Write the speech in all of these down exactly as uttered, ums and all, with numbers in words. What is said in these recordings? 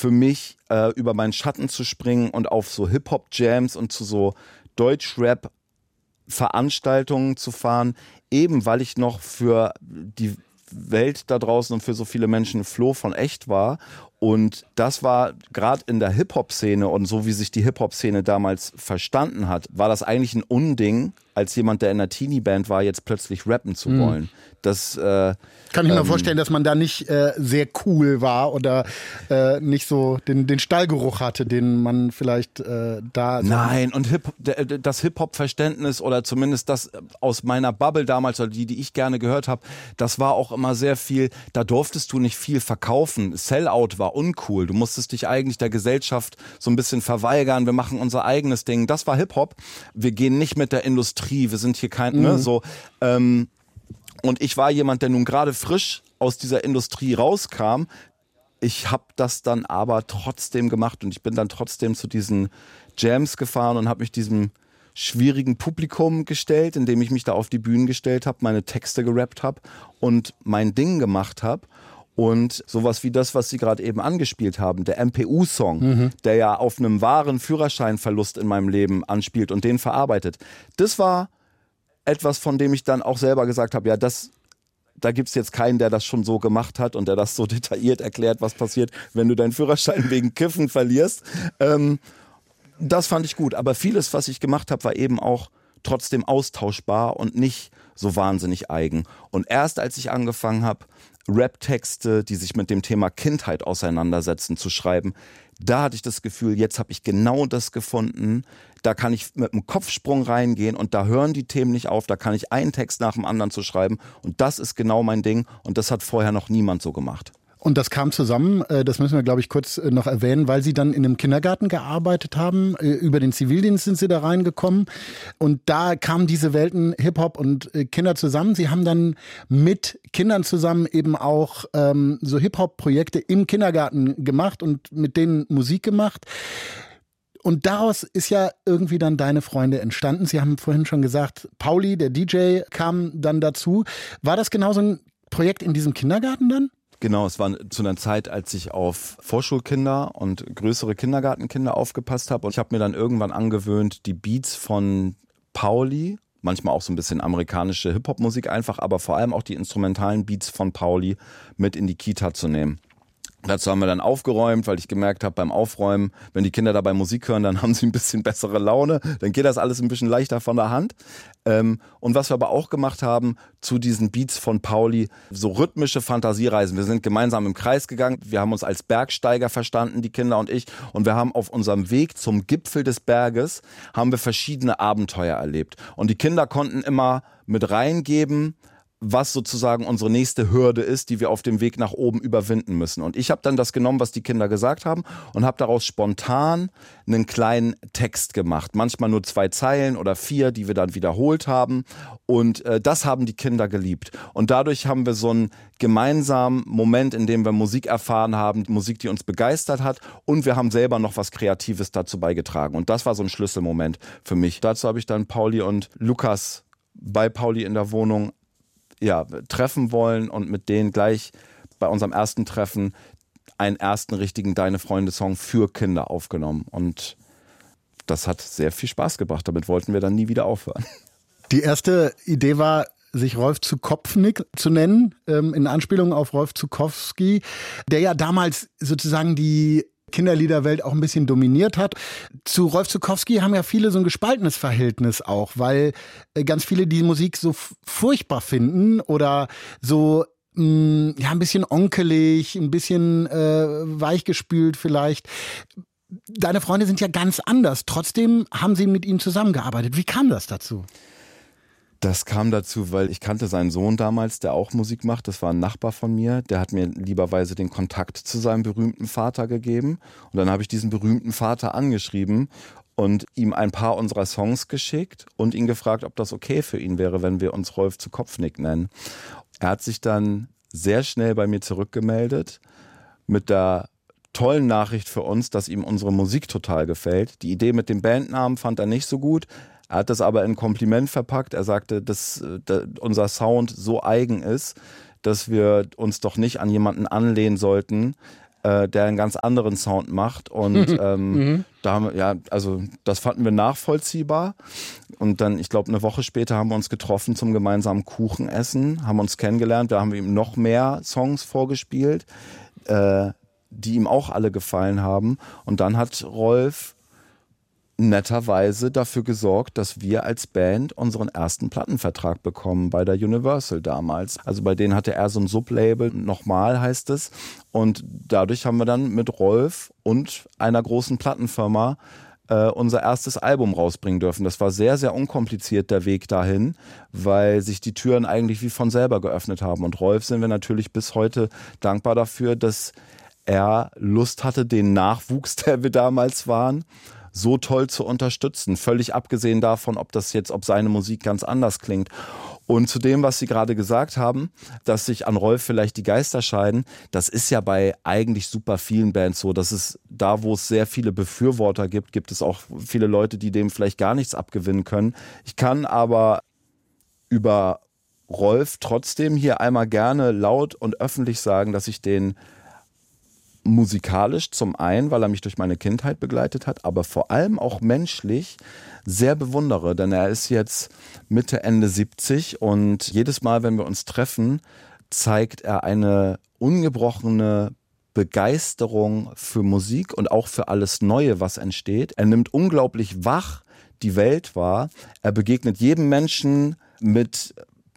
für mich äh, über meinen Schatten zu springen und auf so Hip-Hop-Jams und zu so Deutsch-Rap-Veranstaltungen zu fahren, eben weil ich noch für die Welt da draußen und für so viele Menschen Flo von echt war. Und das war gerade in der Hip-Hop-Szene und so wie sich die Hip-Hop-Szene damals verstanden hat, war das eigentlich ein Unding, als jemand, der in einer Teenie-Band war, jetzt plötzlich rappen zu wollen. Das äh, kann ich mir ähm, vorstellen, dass man da nicht äh, sehr cool war oder äh, nicht so den, den Stallgeruch hatte, den man vielleicht äh, da... Nein, und Hip, das Hip-Hop-Verständnis oder zumindest das aus meiner Bubble damals, oder die, die ich gerne gehört habe, das war auch immer sehr viel, da durftest du nicht viel verkaufen. Sellout war uncool. Du musstest dich eigentlich der Gesellschaft so ein bisschen verweigern. Wir machen unser eigenes Ding. Das war Hip-Hop. Wir gehen nicht mit der Industrie. Wir sind hier kein, mhm. ne, so. Ähm, und ich war jemand, der nun gerade frisch aus dieser Industrie rauskam. Ich habe das dann aber trotzdem gemacht und ich bin dann trotzdem zu diesen Jams gefahren und habe mich diesem schwierigen Publikum gestellt, indem ich mich da auf die Bühnen gestellt habe, meine Texte gerappt habe und mein Ding gemacht habe. Und sowas wie das, was Sie gerade eben angespielt haben, der M P U-Song, mhm. der ja auf einem wahren Führerscheinverlust in meinem Leben anspielt und den verarbeitet. Das war etwas, von dem ich dann auch selber gesagt habe, ja, das, da gibt's jetzt keinen, der das schon so gemacht hat und der das so detailliert erklärt, was passiert, wenn du deinen Führerschein wegen Kiffen verlierst. Ähm, das fand ich gut. Aber vieles, was ich gemacht habe, war eben auch trotzdem austauschbar und nicht so wahnsinnig eigen. Und erst als ich angefangen habe, Rap-Texte, die sich mit dem Thema Kindheit auseinandersetzen, zu schreiben, da hatte ich das Gefühl, jetzt habe ich genau das gefunden, da kann ich mit einem Kopfsprung reingehen und da hören die Themen nicht auf, da kann ich einen Text nach dem anderen zu schreiben und das ist genau mein Ding und das hat vorher noch niemand so gemacht. Und das kam zusammen, das müssen wir, glaube ich, kurz noch erwähnen, weil Sie dann in einem Kindergarten gearbeitet haben. Über den Zivildienst sind Sie da reingekommen. Und da kamen diese Welten Hip-Hop und Kinder zusammen. Sie haben dann mit Kindern zusammen eben auch ähm, so Hip-Hop-Projekte im Kindergarten gemacht und mit denen Musik gemacht. Und daraus ist ja irgendwie dann Deine Freunde entstanden. Sie haben vorhin schon gesagt, Pauli, der D J, kam dann dazu. War das genau so ein Projekt in diesem Kindergarten dann? Genau, es war zu einer Zeit, als ich auf Vorschulkinder und größere Kindergartenkinder aufgepasst habe. Und ich habe mir dann irgendwann angewöhnt, die Beats von Pauli, manchmal auch so ein bisschen amerikanische Hip-Hop-Musik einfach, aber vor allem auch die instrumentalen Beats von Pauli mit in die Kita zu nehmen. Dazu haben wir dann aufgeräumt, weil ich gemerkt habe, beim Aufräumen, wenn die Kinder dabei Musik hören, dann haben sie ein bisschen bessere Laune, dann geht das alles ein bisschen leichter von der Hand. Ähm, und was wir aber auch gemacht haben, zu diesen Beats von Pauli, so rhythmische Fantasiereisen. Wir sind gemeinsam im Kreis gegangen, wir haben uns als Bergsteiger verstanden, die Kinder und ich, und wir haben auf unserem Weg zum Gipfel des Berges, haben wir verschiedene Abenteuer erlebt. Und die Kinder konnten immer mit reingeben, was sozusagen unsere nächste Hürde ist, die wir auf dem Weg nach oben überwinden müssen. Und ich habe dann das genommen, was die Kinder gesagt haben und habe daraus spontan einen kleinen Text gemacht. Manchmal nur zwei Zeilen oder vier, die wir dann wiederholt haben. Und äh, das haben die Kinder geliebt. Und dadurch haben wir so einen gemeinsamen Moment, in dem wir Musik erfahren haben, Musik, die uns begeistert hat. Und wir haben selber noch was Kreatives dazu beigetragen. Und das war so ein Schlüsselmoment für mich. Dazu habe ich dann Pauli und Lukas bei Pauli in der Wohnung ja, treffen wollen und mit denen gleich bei unserem ersten Treffen einen ersten richtigen Deine Freunde-Song für Kinder aufgenommen. Und das hat sehr viel Spaß gebracht. Damit wollten wir dann nie wieder aufhören. Die erste Idee war, sich Rolf Zukowski zu nennen, ähm, in Anspielung auf Rolf Zukowski, der ja damals sozusagen die Kinderliederwelt auch ein bisschen dominiert hat. Zu Rolf Zukowski haben ja viele so ein gespaltenes Verhältnis auch, weil ganz viele die Musik so f- furchtbar finden oder so mh, ja ein bisschen onkelig, ein bisschen äh, weichgespült vielleicht. Deine Freunde sind ja ganz anders. Trotzdem haben sie mit ihm zusammengearbeitet. Wie kam das dazu? Das kam dazu, weil ich kannte seinen Sohn damals, der auch Musik macht. Das war ein Nachbar von mir. Der hat mir lieberweise den Kontakt zu seinem berühmten Vater gegeben. Und dann habe ich diesen berühmten Vater angeschrieben und ihm ein paar unserer Songs geschickt und ihn gefragt, ob das okay für ihn wäre, wenn wir uns Rolf Zukowski nennen. Er hat sich dann sehr schnell bei mir zurückgemeldet mit der tollen Nachricht für uns, dass ihm unsere Musik total gefällt. Die Idee mit dem Bandnamen fand er nicht so gut. Er hat das aber in ein Kompliment verpackt. Er sagte, dass, dass unser Sound so eigen ist, dass wir uns doch nicht an jemanden anlehnen sollten, äh, der einen ganz anderen Sound macht. Und ähm, mhm. da haben wir, ja, also das fanden wir nachvollziehbar. Und dann, ich glaube, eine Woche später haben wir uns getroffen zum gemeinsamen Kuchenessen, haben uns kennengelernt. Da haben wir ihm noch mehr Songs vorgespielt, äh, die ihm auch alle gefallen haben. Und dann hat Rolf netterweise dafür gesorgt, dass wir als Band unseren ersten Plattenvertrag bekommen bei der Universal damals. Also bei denen hatte er so ein Sublabel, Nochmal heißt es. Und dadurch haben wir dann mit Rolf und einer großen Plattenfirma äh, unser erstes Album rausbringen dürfen. Das war sehr, sehr unkompliziert, der Weg dahin, weil sich die Türen eigentlich wie von selber geöffnet haben. Und Rolf sind wir natürlich bis heute dankbar dafür, dass er Lust hatte, den Nachwuchs, der wir damals waren, so toll zu unterstützen. Völlig abgesehen davon, ob das jetzt, ob seine Musik ganz anders klingt. Und zu dem, was Sie gerade gesagt haben, dass sich an Rolf vielleicht die Geister scheiden, das ist ja bei eigentlich super vielen Bands so. Das ist da, wo es sehr viele Befürworter gibt, gibt es auch viele Leute, die dem vielleicht gar nichts abgewinnen können. Ich kann aber über Rolf trotzdem hier einmal gerne laut und öffentlich sagen, dass ich den musikalisch zum einen, weil er mich durch meine Kindheit begleitet hat, aber vor allem auch menschlich sehr bewundere, denn er ist jetzt Mitte, Ende siebzig und jedes Mal, wenn wir uns treffen, zeigt er eine ungebrochene Begeisterung für Musik und auch für alles Neue, was entsteht. Er nimmt unglaublich wach die Welt wahr. Er begegnet jedem Menschen mit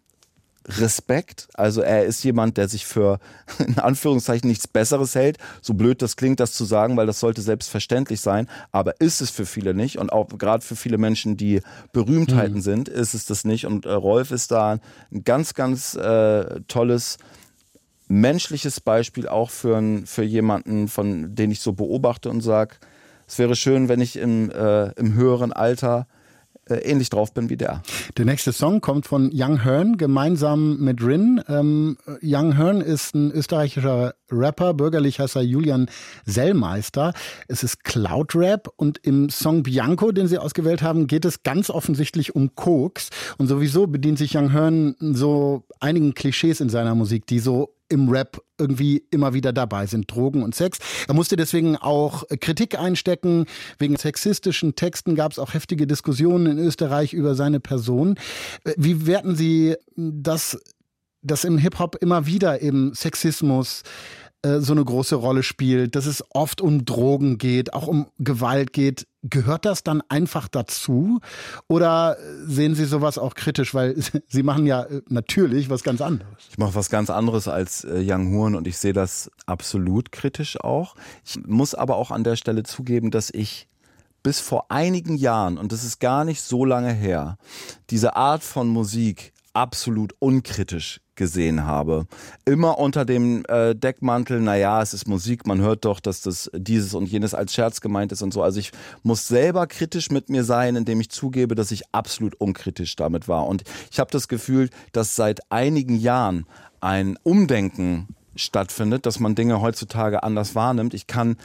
Respekt, also er ist jemand, der sich für in Anführungszeichen nichts Besseres hält, so blöd das klingt, das zu sagen, weil das sollte selbstverständlich sein, aber ist es für viele nicht und auch gerade für viele Menschen, die Berühmtheiten mhm. sind, ist es das nicht und äh, Rolf ist da ein ganz, ganz äh, tolles menschliches Beispiel auch für, ein, für jemanden, von den ich so beobachte und sage, es wäre schön, wenn ich im, äh, im höheren Alter ähnlich drauf bin wie der. Der nächste Song kommt von Young Hearn, gemeinsam mit Rin. Ähm, Young Hearn ist ein österreichischer Rapper, bürgerlich heißt er Julian Sellmeister. Es ist Cloud-Rap und im Song Bianco, den sie ausgewählt haben, geht es ganz offensichtlich um Koks. Und sowieso bedient sich Young Hearn so einigen Klischees in seiner Musik, die so im Rap irgendwie immer wieder dabei sind, Drogen und Sex. Er musste deswegen auch Kritik einstecken. Wegen sexistischen Texten gab es auch heftige Diskussionen in Österreich über seine Person. Wie werten Sie das, dass im Hip-Hop immer wieder eben Sexismus äh, so eine große Rolle spielt, dass es oft um Drogen geht, auch um Gewalt geht? Gehört das dann einfach dazu? Oder sehen Sie sowas auch kritisch? Weil Sie machen ja natürlich was ganz anderes. Ich mache was ganz anderes als äh, Young Hearn und ich sehe das absolut kritisch auch. Ich muss aber auch an der Stelle zugeben, dass ich bis vor einigen Jahren, und das ist gar nicht so lange her, diese Art von Musik absolut unkritisch gesehen habe. Immer unter dem äh, Deckmantel, naja, es ist Musik, man hört doch, dass das dieses und jenes als Scherz gemeint ist und so. Also ich muss selber kritisch mit mir sein, indem ich zugebe, dass ich absolut unkritisch damit war. Und ich habe das Gefühl, dass seit einigen Jahren ein Umdenken stattfindet, dass man Dinge heutzutage anders wahrnimmt. Ich kann,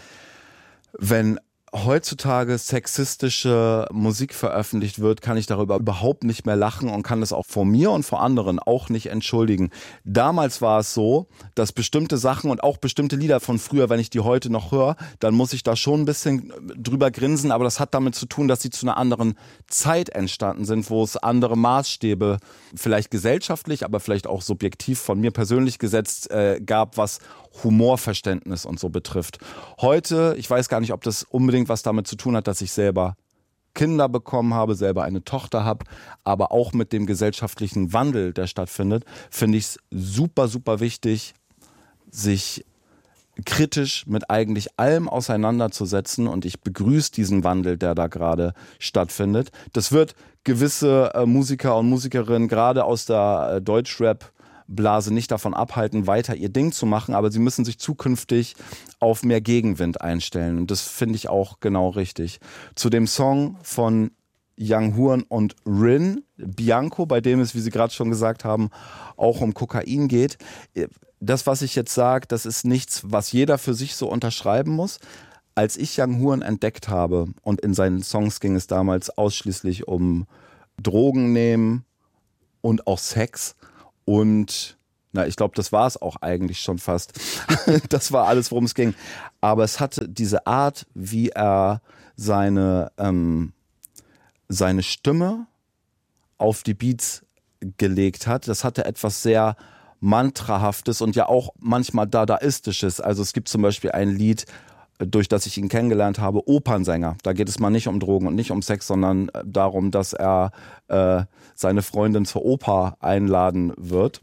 wenn heutzutage sexistische Musik veröffentlicht wird, kann ich darüber überhaupt nicht mehr lachen und kann das auch vor mir und vor anderen auch nicht entschuldigen. Damals war es so, dass bestimmte Sachen und auch bestimmte Lieder von früher, wenn ich die heute noch höre, dann muss ich da schon ein bisschen drüber grinsen, aber das hat damit zu tun, dass sie zu einer anderen Zeit entstanden sind, wo es andere Maßstäbe vielleicht gesellschaftlich, aber vielleicht auch subjektiv von mir persönlich gesetzt äh, gab, was Humorverständnis und so betrifft. Heute, ich weiß gar nicht, ob das unbedingt was damit zu tun hat, dass ich selber Kinder bekommen habe, selber eine Tochter habe, aber auch mit dem gesellschaftlichen Wandel, der stattfindet, finde ich es super, super wichtig, sich kritisch mit eigentlich allem auseinanderzusetzen und ich begrüße diesen Wandel, der da gerade stattfindet. Das wird gewisse äh, Musiker und Musikerinnen gerade aus der äh, Deutschrap Blase nicht davon abhalten, weiter ihr Ding zu machen, aber sie müssen sich zukünftig auf mehr Gegenwind einstellen und das finde ich auch genau richtig. Zu dem Song von Young Hearn und Rin, Bianco, bei dem es, wie Sie gerade schon gesagt haben, auch um Kokain geht. Das, was ich jetzt sage, das ist nichts, was jeder für sich so unterschreiben muss. Als ich Young Hearn entdeckt habe und in seinen Songs ging es damals ausschließlich um Drogen nehmen und auch Sex, und Na, ich glaube, das war es auch eigentlich schon fast. Das war alles, worum es ging. Aber es hatte diese Art, wie er seine, ähm, seine Stimme auf die Beats gelegt hat. Das hatte etwas sehr Mantrahaftes und ja auch manchmal Dadaistisches. Also es gibt zum Beispiel ein Lied, durch das ich ihn kennengelernt habe, Opernsänger. Da geht es mal nicht um Drogen und nicht um Sex, sondern darum, dass er äh, seine Freundin zur Oper einladen wird.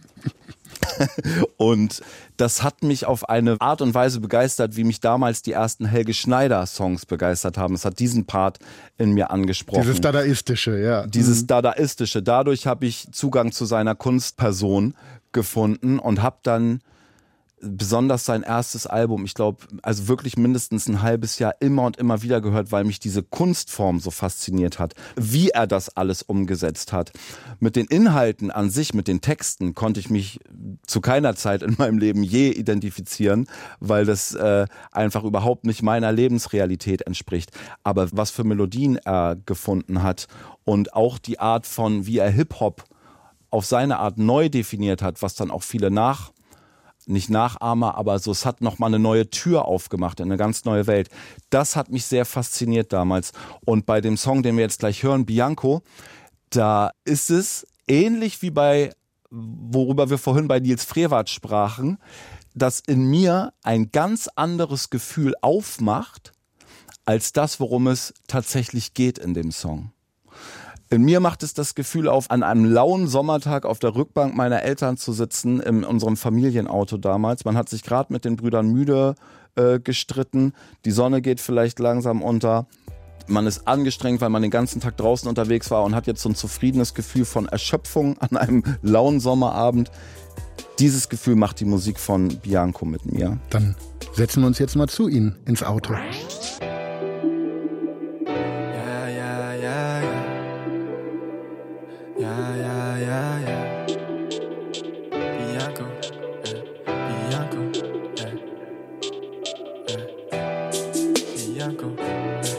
Und das hat mich auf eine Art und Weise begeistert, wie mich damals die ersten Helge Schneider-Songs begeistert haben. Es hat diesen Part in mir angesprochen. Dieses Dadaistische, ja. Dieses mhm. Dadaistische. Dadurch habe ich Zugang zu seiner Kunstperson gefunden und habe dann besonders sein erstes Album, ich glaube, also wirklich mindestens ein halbes Jahr immer und immer wieder gehört, weil mich diese Kunstform so fasziniert hat, wie er das alles umgesetzt hat. Mit den Inhalten an sich, mit den Texten konnte ich mich zu keiner Zeit in meinem Leben je identifizieren, weil das äh, einfach überhaupt nicht meiner Lebensrealität entspricht. Aber was für Melodien er gefunden hat und auch die Art von, wie er Hip-Hop auf seine Art neu definiert hat, was dann auch viele nach nicht Nachahmer, aber so, es hat nochmal eine neue Tür aufgemacht in eine ganz neue Welt. Das hat mich sehr fasziniert damals. Und bei dem Song, den wir jetzt gleich hören, Bianco, da ist es ähnlich wie bei, worüber wir vorhin bei Nils Frevert sprachen, dass in mir ein ganz anderes Gefühl aufmacht, als das, worum es tatsächlich geht in dem Song. In mir macht es das Gefühl auf, an einem lauen Sommertag auf der Rückbank meiner Eltern zu sitzen, in unserem Familienauto damals. Man hat sich gerade mit den Brüdern Müde äh, gestritten, die Sonne geht vielleicht langsam unter. Man ist angestrengt, weil man den ganzen Tag draußen unterwegs war und hat jetzt so ein zufriedenes Gefühl von Erschöpfung an einem lauen Sommerabend. Dieses Gefühl macht die Musik von Bianco mit mir. Dann setzen wir uns jetzt mal zu Ihnen ins Auto. Ja, ja, ja, ja. Bianco, äh, Bianco, äh, äh, Bianco, äh.